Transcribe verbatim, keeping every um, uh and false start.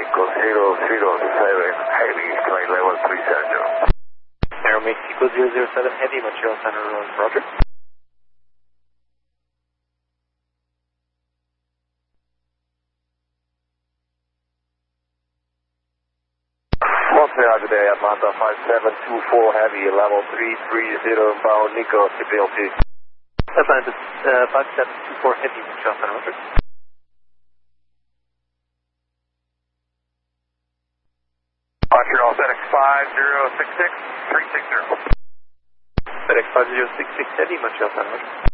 Mexico zero zero seven Heavy, flight level three seven zero. Aero Mexico zero zero seven Heavy, Montreal Center, Roger. Montreal today, Atlanta five seven two four Heavy, level three three zero, inbound Nico, C P L T. Atlanta uh, five seven two four Heavy, Montreal Center, Roger. Montreal FedEx five zero six six three six zero. FedEx five zero six six Heavy, Montreal Center, Roger.